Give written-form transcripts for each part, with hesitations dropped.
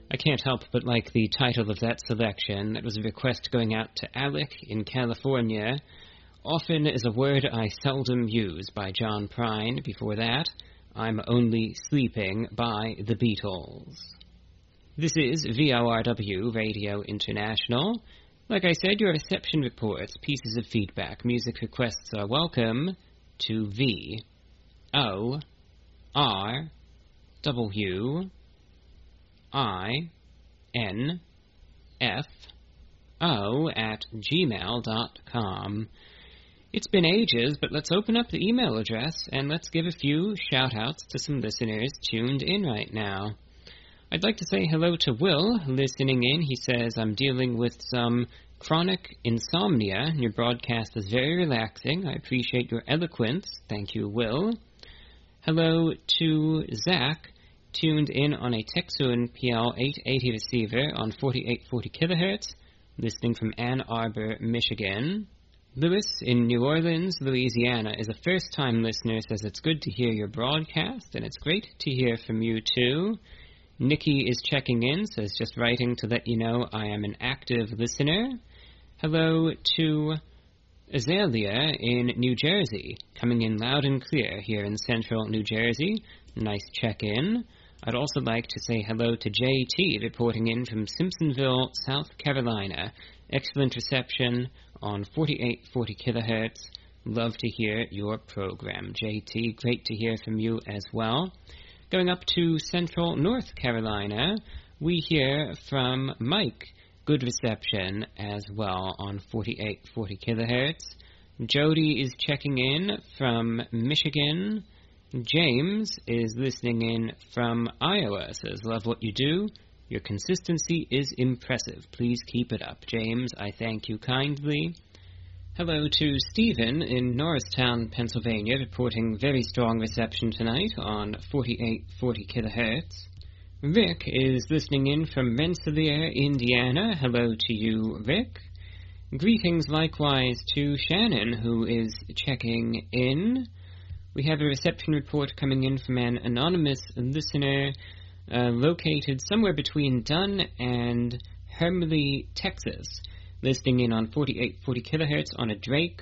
I can't help but like the title of that selection. That was a request going out to Alec in California. Often is a word I seldom use by John Prine. Before that, I'm Only Sleeping by the Beatles. This is VORW Radio International. Like I said, your reception reports, pieces of feedback, music requests are welcome to VORWINFO@gmail.com. It's been ages, but let's open up the email address and let's give a few shout-outs to some listeners tuned in right now. I'd like to say hello to Will, listening in. He says, I'm dealing with some chronic insomnia. Your broadcast is very relaxing. I appreciate your eloquence. Thank you, Will. Hello to Zach, tuned in on a Texun PL880 receiver on 4840 kilohertz, listening from Ann Arbor, Michigan. Lewis in New Orleans, Louisiana, is a first-time listener, says it's good to hear your broadcast, and it's great to hear from you, too. Nikki is checking in, says just writing to let you know I am an active listener. Hello to Azalea in New Jersey, coming in loud and clear here in central New Jersey. Nice check-in. I'd also like to say hello to JT, reporting in from Simpsonville, South Carolina. Excellent reception on 4840 kilohertz. Love to hear your program. JT, great to hear from you as well. Going up to central North Carolina, we hear from Mike. Good reception as well on 4840 kilohertz. Jody is checking in from Michigan. James is listening in from Iowa. Says, love what you do. Your consistency is impressive. Please keep it up. James, I thank you kindly. Hello to Stephen in Norristown, Pennsylvania, reporting very strong reception tonight on 4840 kilohertz. Rick is listening in from Rensselaer, Indiana. Hello to you, Rick. Greetings likewise to Shannon, who is checking in. We have a reception report coming in from an anonymous listener located somewhere between Dunn and Hermley, Texas, listening in on 4840 kilohertz on a Drake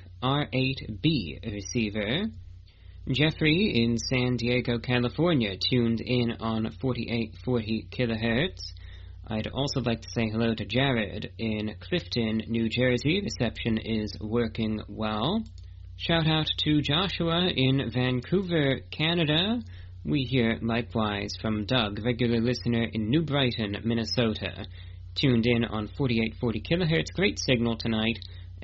R8B receiver. Jeffrey in San Diego, California, tuned in on 4840 kilohertz. I'd also like to say hello to Jared in Clifton, New Jersey. Reception is working well. Shout out to Joshua in Vancouver, Canada. We hear likewise from Doug, regular listener in New Brighton, Minnesota. Tuned in on 4840 kilohertz. Great signal tonight.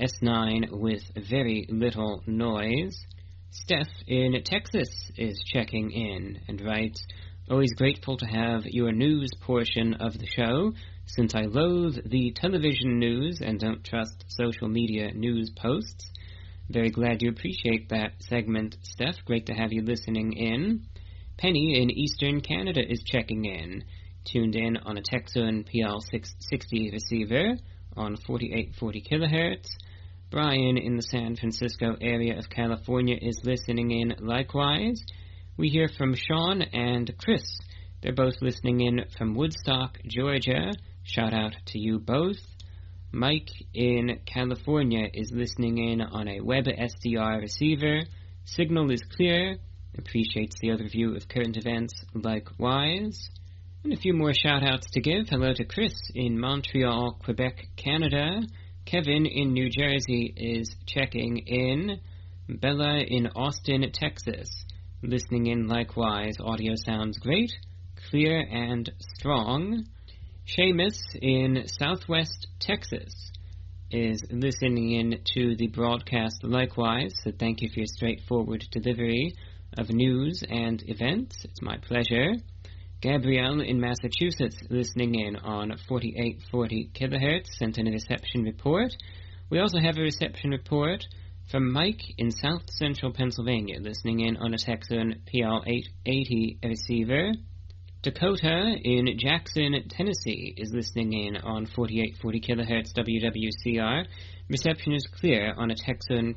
S9 with very little noise. Steph in Texas is checking in and writes, always grateful to have your news portion of the show. Since I loathe the television news and don't trust social media news posts. Very glad you appreciate that segment, Steph. Great to have you listening in. Penny in Eastern Canada is checking in. Tuned in on a Texun PL660 receiver on 4840 kilohertz. Brian in the San Francisco area of California is listening in likewise. We hear from Sean and Chris. They're both listening in from Woodstock, Georgia. Shout out to you both. Mike in California is listening in on a Web SDR receiver. Signal is clear. Appreciates the overview of current events likewise. And a few more shout-outs to give. Hello to Chris in Montreal, Quebec, Canada. Kevin in New Jersey is checking in. Bella in Austin, Texas, listening in likewise. Audio sounds great, clear and strong. Seamus in Southwest Texas is listening in to the broadcast likewise. So thank you for your straightforward delivery of news and events. It's my pleasure. Gabrielle in Massachusetts, listening in on 4840 kilohertz, sent in a reception report. We also have a reception report from Mike in South Central Pennsylvania, listening in on a Texun PL880 receiver. Dakota in Jackson, Tennessee, is listening in on 4840 kilohertz WWCR. Reception is clear on a Texun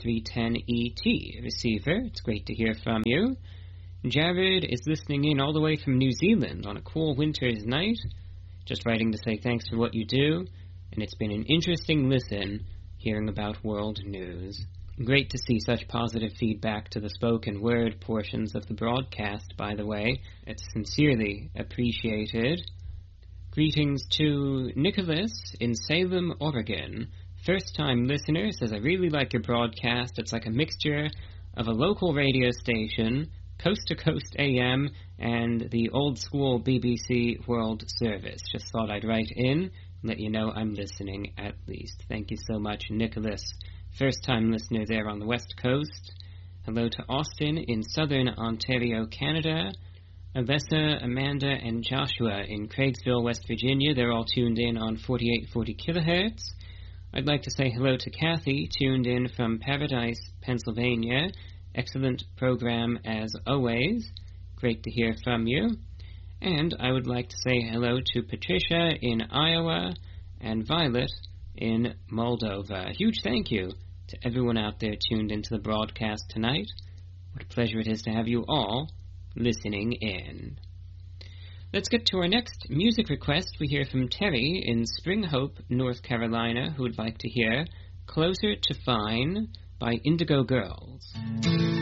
PL310ET receiver. It's great to hear from you. Jared is listening in all the way from New Zealand on a cool winter's night. Just writing to say thanks for what you do, and it's been an interesting listen hearing about world news. Great to see such positive feedback to the spoken word portions of the broadcast, by the way. It's sincerely appreciated. Greetings to Nicholas in Salem, Oregon. First-time listener, says, I really like your broadcast. It's like a mixture of a local radio station, coast-to-coast AM, and the old-school BBC World Service. Just thought I'd write in and let you know I'm listening at least. Thank you so much, Nicholas. First-time listener there on the West Coast. Hello to Austin in Southern Ontario, Canada. Alessa, Amanda, and Joshua in Craigsville, West Virginia. They're all tuned in on 4840 kilohertz. I'd like to say hello to Kathy, tuned in from Paradise, Pennsylvania. Excellent program as always. Great to hear from you. And I would like to say hello to Patricia in Iowa and Violet in Moldova. Huge thank you to everyone out there tuned into the broadcast tonight. What a pleasure it is to have you all listening in. Let's get to our next music request. We hear from Terry in Spring Hope, North Carolina, who would like to hear Closer to Fine by Indigo Girls.